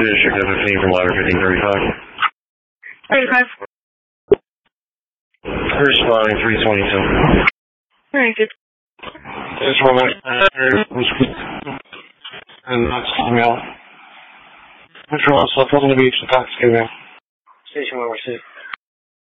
District of 15 from Ladder 1535. 35. Responding 322. Very good. This woman and that's coming out. Metro South Fulton Beach, the Cox Station 1 receive.